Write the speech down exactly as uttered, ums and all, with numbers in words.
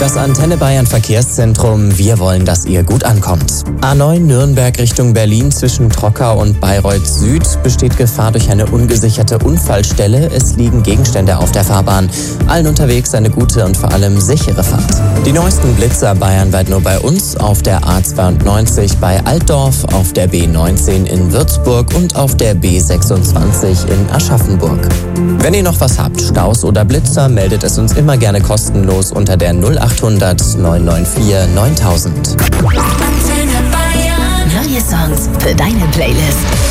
Das Antenne Bayern Verkehrszentrum, wir wollen, dass ihr gut ankommt. A neun Nürnberg Richtung Berlin zwischen Trockau und Bayreuth Süd besteht Gefahr durch eine ungesicherte Unfallstelle. Es liegen Gegenstände auf der Fahrbahn. Allen unterwegs eine gute und vor allem sichere Fahrt. Die neuesten Blitzer bayernweit nur bei uns auf der A zweiundneunzig bei Altdorf, auf der B neunzehn in Würzburg und auf der B sechsundzwanzig in Aschaffenburg. Wenn ihr noch was habt, Staus oder Blitzer, meldet es uns immer gerne kostenlos unter der null achthundert neun neun vier neuntausend. Neue Songs für deine Playlist.